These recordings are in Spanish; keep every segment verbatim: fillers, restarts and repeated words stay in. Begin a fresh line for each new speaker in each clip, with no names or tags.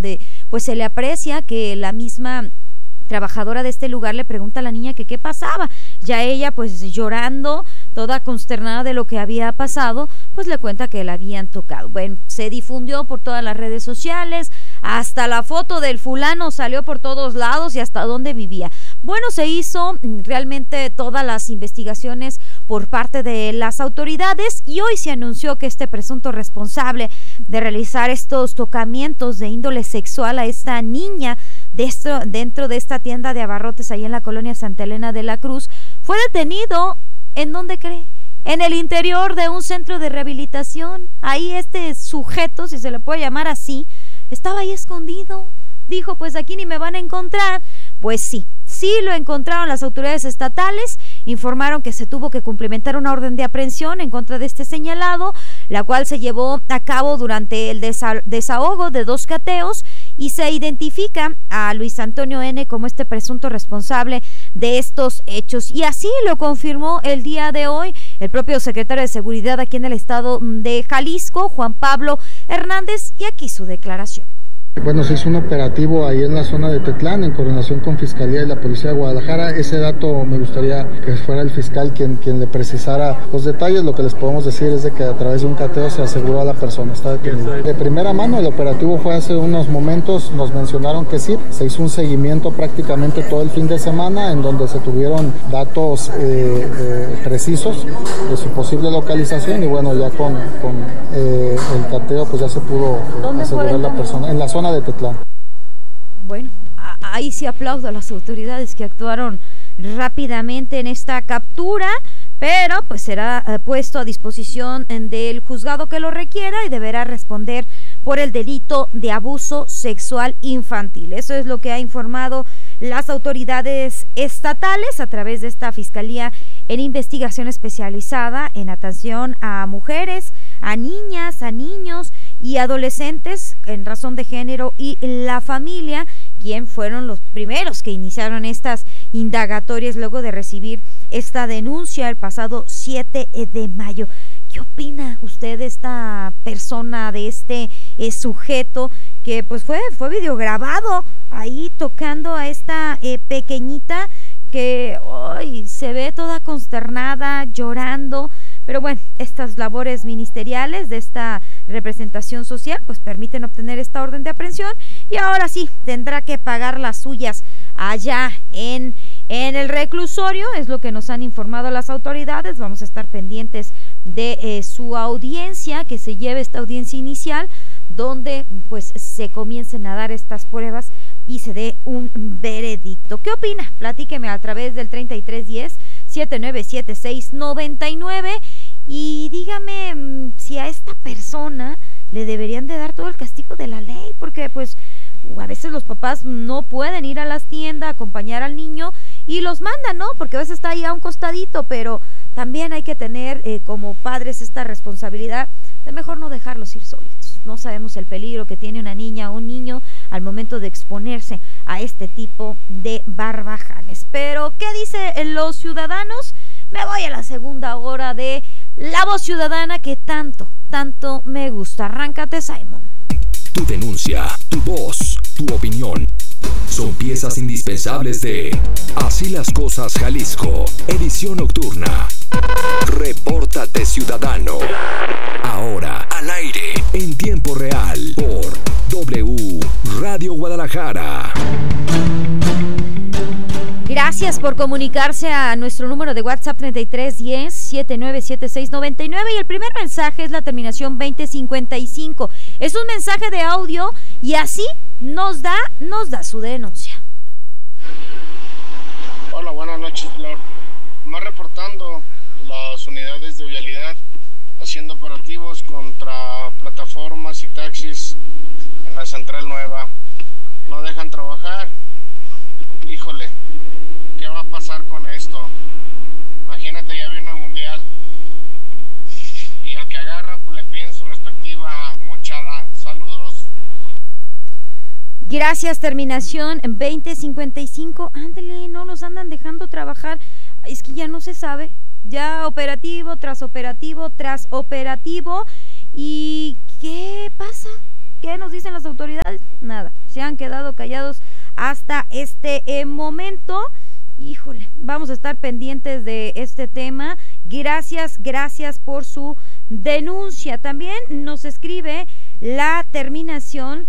donde pues se le aprecia que la misma trabajadora de este lugar le pregunta a la niña que qué pasaba. Ya ella, pues llorando, toda consternada de lo que había pasado, pues le cuenta que la habían tocado. Bueno, se difundió por todas las redes sociales, hasta la foto del fulano salió por todos lados y hasta dónde vivía. Bueno, se hizo realmente todas las investigaciones por parte de las autoridades y hoy se anunció que este presunto responsable de realizar estos tocamientos de índole sexual a esta niña de esto, dentro de esta tienda de abarrotes ahí en la colonia Santa Elena de la Cruz, fue detenido. ¿En dónde cree? En el interior de un centro de rehabilitación. Ahí este sujeto, si se le puede llamar así, estaba ahí escondido. Dijo, pues aquí ni me van a encontrar. Pues sí, sí lo encontraron las autoridades estatales, informaron que se tuvo que cumplimentar una orden de aprehensión en contra de este señalado, la cual se llevó a cabo durante el desa- desahogo de dos cateos y se identifica a Luis Antonio N. como este presunto responsable de estos hechos. Y así lo confirmó el día de hoy el propio secretario de Seguridad aquí en el estado de Jalisco, Juan Pablo Hernández, y aquí su declaración.
Bueno, se hizo un operativo ahí en la zona de Tetlán, en coordinación con Fiscalía y la Policía de Guadalajara. Ese dato me gustaría que fuera el fiscal quien, quien le precisara los detalles. Lo que les podemos decir es de que a través de un cateo se aseguró a la persona, está detenida. De primera mano, el operativo fue hace unos momentos, nos mencionaron que sí, se hizo un seguimiento prácticamente todo el fin de semana, en donde se tuvieron datos eh, eh, precisos de su posible localización, y bueno, ya con, con eh, el cateo pues ya se pudo eh, asegurar la persona, en la zona de Tetlán.
Bueno, ahí sí aplaudo a las autoridades que actuaron rápidamente en esta captura, pero pues será eh, puesto a disposición del juzgado que lo requiera y deberá responder por el delito de abuso sexual infantil. Eso es lo que ha informado las autoridades estatales a través de esta Fiscalía en investigación especializada en atención a mujeres, a niñas, a niños y adolescentes en razón de género y la familia, quien fueron los primeros que iniciaron estas indagatorias luego de recibir esta denuncia el pasado siete de mayo. ¿Qué opina usted de esta persona, de este eh, sujeto que pues fue, fue videograbado ahí tocando a esta eh, pequeñita que hoy se ve toda consternada, llorando? Pero bueno, estas labores ministeriales de esta representación social pues permiten obtener esta orden de aprehensión y ahora sí tendrá que pagar las suyas allá en, en el reclusorio, es lo que nos han informado las autoridades. Vamos a estar pendientes de eh, su audiencia, que se lleve esta audiencia inicial donde pues se comiencen a dar estas pruebas y se dé un veredicto. ¿Qué opina? Platíqueme a través del treinta y tres diez, setenta y nueve setenta y seis noventa y nueve y dígame mmm, si a esta persona le deberían de dar todo el castigo de la ley, porque pues a veces los papás no pueden ir a las tiendas a acompañar al niño y los mandan, ¿no? Porque a veces está ahí a un costadito, pero también hay que tener eh, como padres esta responsabilidad de mejor no dejarlos ir solitos. No sabemos el peligro que tiene una niña o un niño al momento de exponerse a este tipo de barbajanes. Pero, ¿qué dicen los ciudadanos? Me voy a la segunda hora de La Voz Ciudadana que tanto, tanto me gusta. Arráncate, Simon.
Tu denuncia, tu voz, tu opinión son piezas indispensables de Así las Cosas Jalisco, edición nocturna. Repórtate Ciudadano. Ahora, al aire, en tiempo real, por W Radio Guadalajara.
Gracias por comunicarse a nuestro número de WhatsApp treinta y tres diez, setenta y nueve setenta y seis noventa y nueve y el primer mensaje es la terminación veinte cincuenta y cinco. Es un mensaje de audio y así nos da, nos da su denuncia.
Hola, buenas noches, Flor. Más reportando las unidades de vialidad haciendo operativos contra plataformas y taxis en la Central Nueva. No dejan trabajar. Híjole, ¿qué va a pasar con esto? Imagínate, ya viene el mundial y al que agarra pues le piden su respectiva mochada. Saludos.
Gracias, terminación veinte cincuenta y cinco. Ándale, no nos andan dejando trabajar. Es que ya no se sabe. Ya operativo tras operativo tras operativo. ¿Y qué pasa? ¿Qué nos dicen las autoridades? Nada. Gracias, gracias por su denuncia. También nos escribe la terminación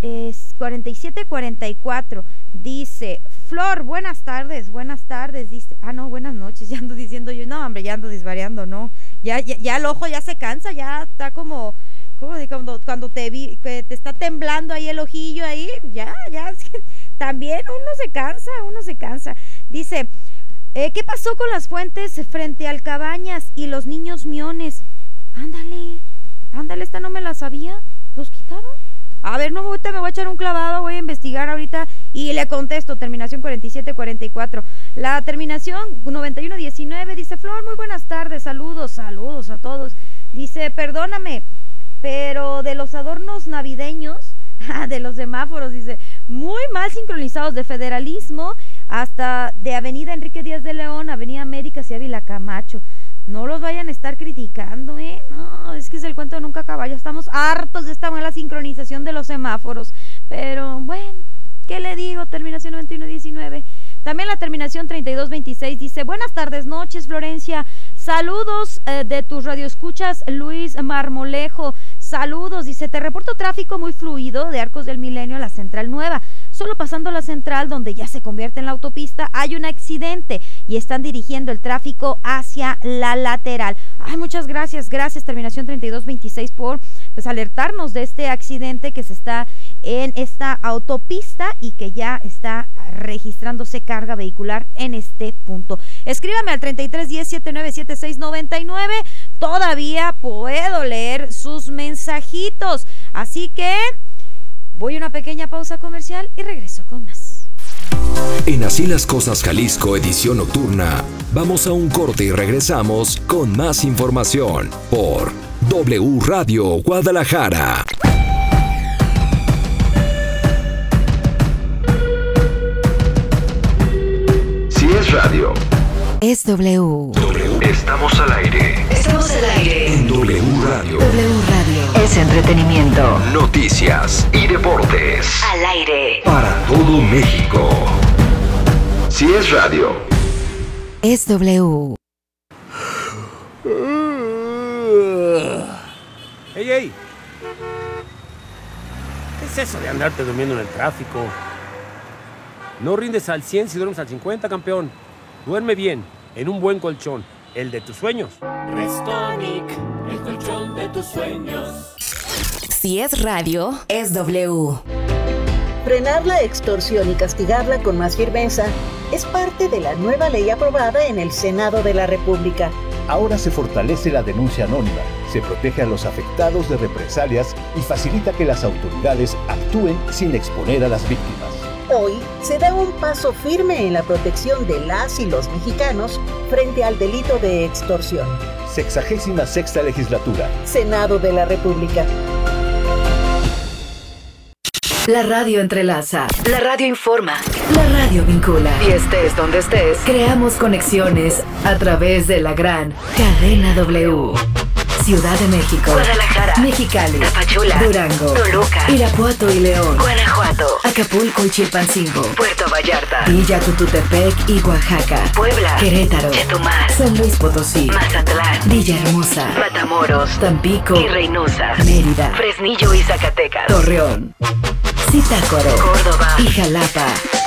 es cuarenta y siete cuarenta y cuatro. Dice, Flor, buenas tardes, buenas tardes. Dice, ah, no, buenas noches. Ya ando diciendo yo, no, hombre, ya ando disvariando, no. Ya, ya, ya el ojo ya se cansa, ya está como, como de cuando, cuando te vi, que te está temblando ahí el ojillo ahí, ya, ya, también uno se cansa, uno se cansa. Dice, eh, ¿qué pasó con las fuentes frente al Cabañas y los niños miones? Ándale, ándale, esta no me la sabía. ¿Los quitaron? A ver, no, ahorita me voy a echar un clavado, voy a investigar ahorita y le contesto. Terminación cuarenta y siete cuarenta y cuatro. La terminación noventa y uno diecinueve dice, Flor, muy buenas tardes, saludos, saludos a todos. Dice, perdóname, pero de los adornos navideños, de los semáforos, dice, muy mal sincronizados, de Federalismo hasta de Avenida Enrique Díaz de León, Avenida América y Ávila Camacho. No los vayan a estar criticando, ¿eh? No, es que es el cuento de nunca acaba. Ya estamos hartos de esta mala sincronización de los semáforos. Pero, bueno, ¿qué le digo? Terminación noventa y uno diecinueve. También la terminación treinta y dos veintiséis dice, buenas tardes, noches, Florencia. Saludos eh, de tus radioescuchas, Luis Marmolejo. Saludos, dice, te reporto tráfico muy fluido de Arcos del Milenio a la Central Nueva. Solo pasando la central, donde ya se convierte en la autopista, hay un accidente y están dirigiendo el tráfico hacia la lateral. Ay, muchas gracias, gracias, terminación treinta y dos veintiséis, por pues alertarnos de este accidente que se está en esta autopista y que ya está registrándose carga vehicular en este punto. Escríbame al treinta y tres diez setenta y nueve setenta y seis noventa y nueve. Todavía puedo leer sus mensajitos. Así que voy a una pequeña pausa comercial y regreso con más.
En Así las Cosas Jalisco, edición nocturna, vamos a un corte y regresamos con más información por W Radio Guadalajara. Si es radio,
es W.
W. Estamos al aire.
Estamos al aire.
En W Radio.
W Radio. Es entretenimiento.
Noticias y deportes.
Al aire.
Para todo México. Si es radio,
es W.
¡Ey, ey! ¿Qué es eso de andarte durmiendo en el tráfico? No rindes al cien si duermes al cincuenta, campeón. Duerme bien, en un buen colchón, el de tus sueños.
Restonic, el colchón de tus sueños.
Si es radio, es W.
Frenar la extorsión y castigarla con más firmeza es parte de la nueva ley aprobada en el Senado de la República.
Ahora se fortalece la denuncia anónima, se protege a los afectados de represalias y facilita que las autoridades actúen sin exponer a las víctimas.
Hoy se da un paso firme en la protección de las y los mexicanos frente al delito de extorsión.
Sexagésima sexta legislatura.
Senado de la República.
La radio entrelaza, la radio informa, la radio vincula. Y estés donde estés, creamos conexiones a través de la gran cadena W. Ciudad de México, Guadalajara, Mexicali, Tapachula, Durango, Toluca, Irapuato y León, Guanajuato, Acapulco y Chilpancingo, Puerto Vallarta, Villa Tututepec y Oaxaca, Puebla, Querétaro, Chetumal, San Luis Potosí, Mazatlán, Villahermosa, Matamoros, Tampico y Reynosa, Mérida, Fresnillo y Zacatecas, Torreón, Zitácuaro, Córdoba y Jalapa.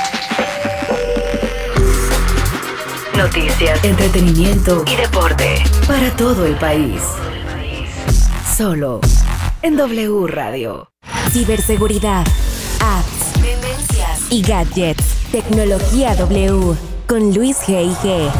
Noticias, entretenimiento y deporte para todo el país. Solo en W Radio.
Ciberseguridad, apps, tendencias y gadgets. Tecnología W con Luis G y G.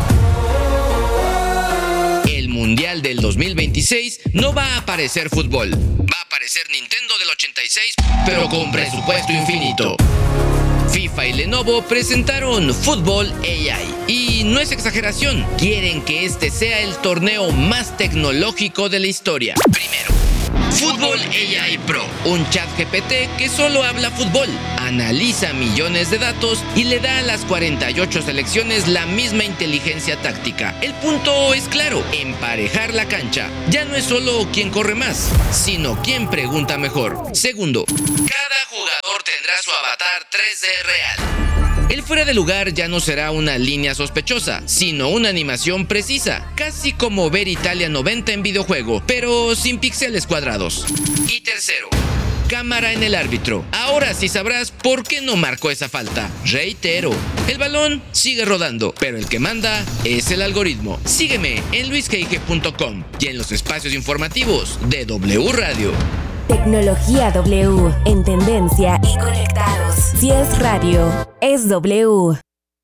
El Mundial del dos mil veintiséis no va a aparecer fútbol. Va a aparecer Nintendo del ochenta y seis, pero con presupuesto infinito. FIFA y Lenovo presentaron Fútbol A I. Y no es exageración, quieren que este sea el torneo más tecnológico de la historia. Primero, Fútbol A I Pro, un chat G P T que solo habla fútbol, analiza millones de datos y le da a las cuarenta y ocho selecciones la misma inteligencia táctica. El punto es claro, emparejar la cancha. Ya no es solo quién corre más, sino quién pregunta mejor. Segundo, cada jugador tendrá su avatar tres D real. El fuera de lugar ya no será una línea sospechosa, sino una animación precisa, casi como ver Italia noventa en videojuego, pero sin píxeles cuadrados. Y tercero, cámara en el árbitro. Ahora sí sabrás por qué no marcó esa falta. Reitero, el balón sigue rodando, pero el que manda es el algoritmo. Sígueme en luis g g punto com y en los espacios informativos de W Radio.
Tecnología W, en tendencia y conectados. Si es radio, es W.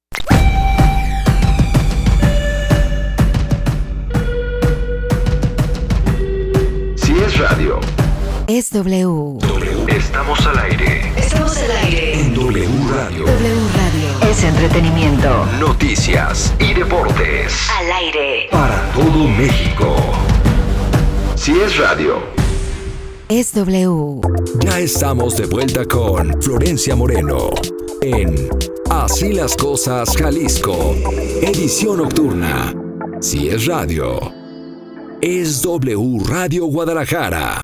Si es radio,
es W.
W. Estamos al aire.
Estamos al aire.
En W Radio.
W Radio. Es entretenimiento.
Noticias y deportes.
Al aire.
Para todo México. Si es radio,
es W.
Ya estamos de vuelta con Florencia Moreno en Así las Cosas Jalisco, edición nocturna. Si es radio, es W Radio Guadalajara.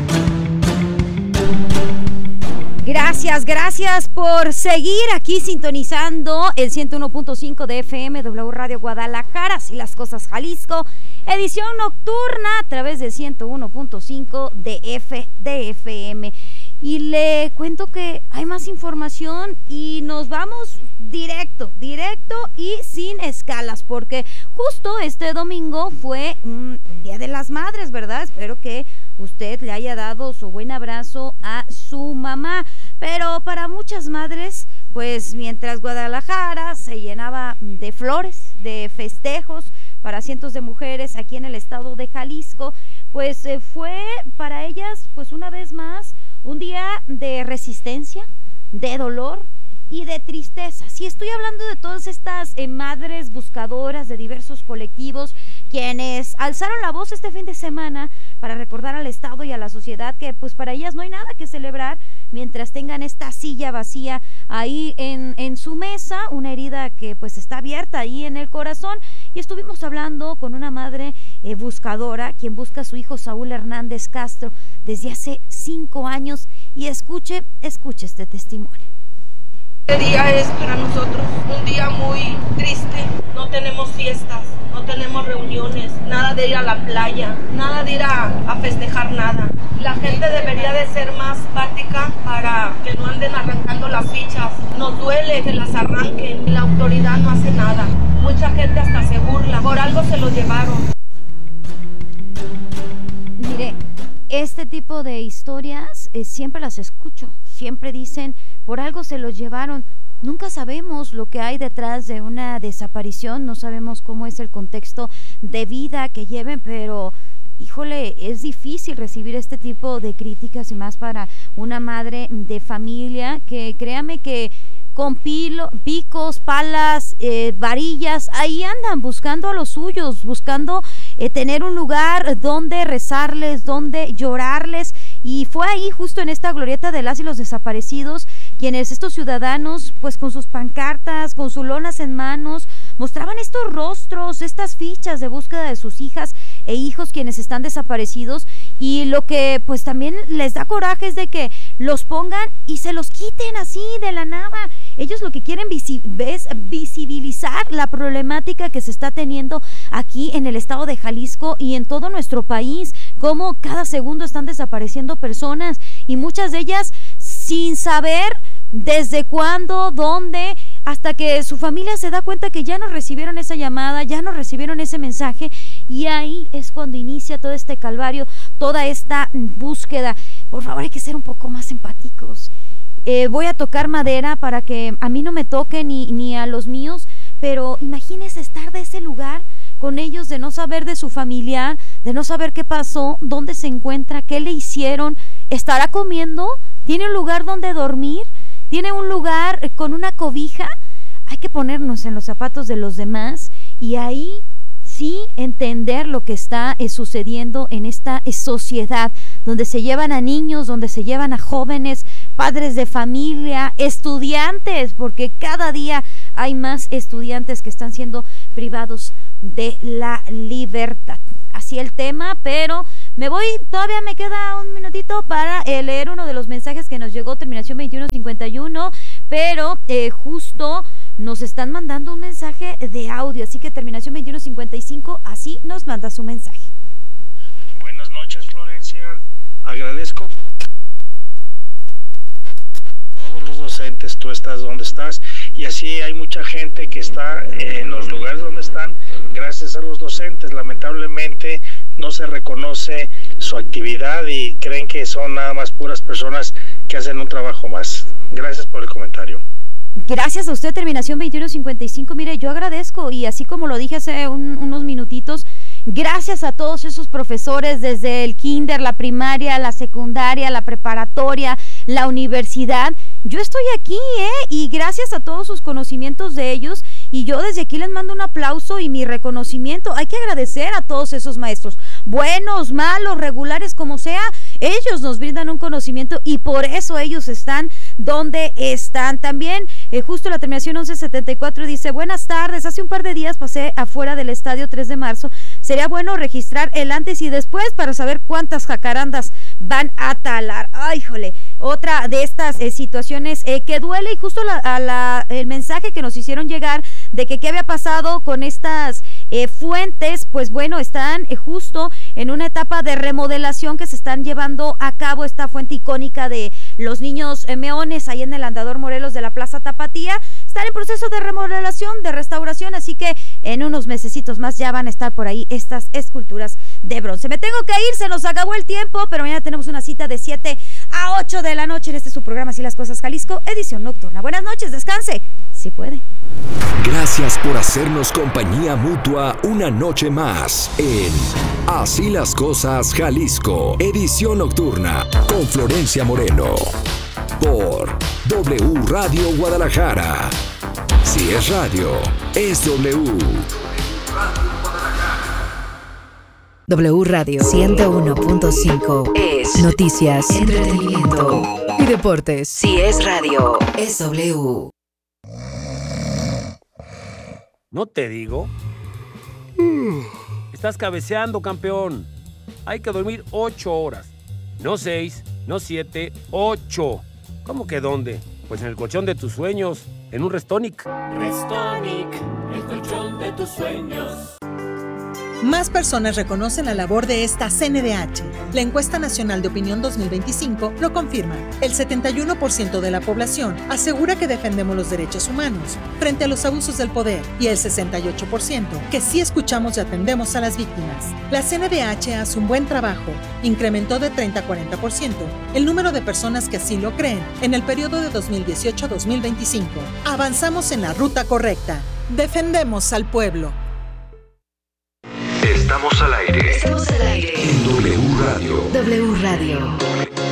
Gracias, gracias por seguir aquí sintonizando el ciento uno punto cinco de F M, W Radio Guadalajara, Así las Cosas Jalisco, edición nocturna a través de ciento uno punto cinco de F de F M. Y le cuento que hay más información y nos vamos directo, directo y sin escalas, porque justo este domingo fue un Día de las Madres, ¿verdad? Espero que usted le haya dado su buen abrazo a su mamá. Pero para muchas madres, pues mientras Guadalajara se llenaba de flores, de festejos para cientos de mujeres aquí en el estado de Jalisco, pues eh, fue para ellas, pues una vez más, un día de resistencia, de dolor y de tristeza. Sí, estoy hablando de todas estas eh, madres buscadoras de diversos colectivos quienes alzaron la voz este fin de semana para recordar al Estado y a la sociedad que pues para ellas no hay nada que celebrar mientras tengan esta silla vacía ahí en, en su mesa, una herida que pues está abierta ahí en el corazón. Y estuvimos hablando con una madre eh, buscadora quien busca a su hijo Saúl Hernández Castro desde hace cinco años y escuche, escuche este testimonio.
Este día es para nosotros un día muy triste, no tenemos fiestas, no tenemos reuniones, nada de ir a la playa, nada de ir a, a festejar nada. La gente debería de ser más empática para que no anden arrancando las fichas. Nos duele que las arranquen, la autoridad no hace nada. Mucha gente hasta se burla, por algo se lo llevaron.
Mire, este tipo de historias eh, siempre las escucho, siempre dicen, por algo se los llevaron. Nunca sabemos lo que hay detrás de una desaparición, no sabemos cómo es el contexto de vida que lleven, pero híjole, es difícil recibir este tipo de críticas y más para una madre de familia que créame que con pilo, picos, palas, eh, varillas, ahí andan buscando a los suyos, buscando eh, tener un lugar donde rezarles, donde llorarles. Y fue ahí justo en esta glorieta de las y los desaparecidos quienes estos ciudadanos pues con sus pancartas, con sus lonas en manos, mostraban estos rostros, estas fichas de búsqueda de sus hijas e hijos quienes están desaparecidos. Y lo que pues también les da coraje es de que los pongan y se los quiten así de la nada. Ellos lo que quieren visi- es visibilizar la problemática que se está teniendo aquí en el estado de Jalisco y en todo nuestro país, cómo cada segundo están desapareciendo personas y muchas de ellas sin saber desde cuándo, dónde, hasta que su familia se da cuenta que ya no recibieron esa llamada, ya no recibieron ese mensaje, y ahí es cuando inicia todo este calvario, toda esta búsqueda. Por favor, hay que ser un poco más empáticos. Eh, voy a tocar madera para que a mí no me toque ni, ni a los míos, pero imagínese estar de ese lugar con ellos, de no saber de su familiar, de no saber qué pasó, dónde se encuentra, qué le hicieron, estará comiendo, tiene un lugar donde dormir, tiene un lugar con una cobija. Hay que ponernos en los zapatos de los demás y ahí sí entender lo que está eh, sucediendo en esta eh, sociedad, donde se llevan a niños, donde se llevan a jóvenes, padres de familia, estudiantes, porque cada día hay más estudiantes que están siendo privados de la libertad. Así el tema, pero Me voy, todavía me queda un minutito para eh, leer uno de los mensajes que nos llegó, terminación veintiuno cincuenta y uno, pero eh, justo nos están mandando un mensaje de audio, así que terminación veintiuno cincuenta y cinco, así nos manda su mensaje.
Buenas noches, Florencia. Agradezco a todos los docentes, tú estás donde estás, y así hay mucha gente que está en los lugares donde están gracias a los docentes. Lamentablemente no se reconoce su actividad y creen que son nada más puras personas que hacen un trabajo más. Gracias por el comentario.
Gracias a usted, terminación veintiuno cincuenta y cinco. Mire, yo agradezco, y así como lo dije hace un, unos minutitos, gracias a todos esos profesores desde el kinder, la primaria, la secundaria, la preparatoria, la universidad. Yo estoy aquí, ¿eh? Y gracias a todos sus conocimientos de ellos, y yo desde aquí les mando un aplauso y mi reconocimiento. Hay que agradecer a todos esos maestros, buenos, malos, regulares, como sea, ellos nos brindan un conocimiento y por eso ellos están donde están. También, eh, justo la terminación once setenta y cuatro dice, buenas tardes, hace un par de días pasé afuera del estadio tres de marzo, sería bueno registrar el antes y después para saber cuántas jacarandas van a talar. Ay, jole, otra de estas eh, situaciones eh, que duele, y justo la, a la, el mensaje que nos hicieron llegar de que qué había pasado con estas eh, fuentes, pues bueno, están eh, justo en una etapa de remodelación que se están llevando a cabo. Esta fuente icónica de los niños eh, meones ahí en el Andador Morelos de la Plaza Tapatía, están en proceso de remodelación, de restauración, así que en unos mesecitos más ya van a estar por ahí estas esculturas de bronce. Me tengo que ir, se nos acabó el tiempo, pero mañana tenemos una cita de siete a ocho de la noche en este su programa Así las Cosas Jalisco, edición nocturna. Buenas noches, descanse, si puede.
Gracias por hacernos compañía mutua una noche más en Así las Cosas Jalisco, edición nocturna, con Florencia Moreno, por W Radio Guadalajara. Si es radio, es W.
W Radio ciento uno punto cinco es noticias, entretenimiento y deportes. Si es radio, es W.
¿No te digo? Estás cabeceando, campeón. Hay que dormir ocho horas. No seis, no siete, ocho. ¿Cómo que dónde? Pues en el colchón de tus sueños, en un Restonic.
Restonic, el colchón de tus sueños.
Más personas reconocen la labor de esta C N D H. La Encuesta Nacional de Opinión dos mil veinticinco lo confirma. El setenta y uno por ciento de la población asegura que defendemos los derechos humanos frente a los abusos del poder, y el sesenta y ocho por ciento que sí escuchamos y atendemos a las víctimas. La C N D H hace un buen trabajo. Incrementó de treinta a cuarenta por ciento el número de personas que así lo creen en el periodo de dos mil dieciocho a dos mil veinticinco. Avanzamos en la ruta correcta. Defendemos al pueblo.
Estamos al aire.
Estamos al aire.
En W Radio.
W Radio.